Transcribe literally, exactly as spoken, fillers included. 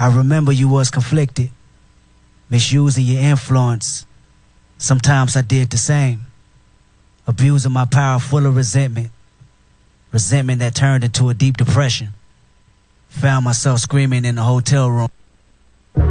I remember you was conflicted, misusing your influence. Sometimes I did the same, abusing my power full of resentment, resentment that turned into a deep depression. Found myself screaming in the hotel room.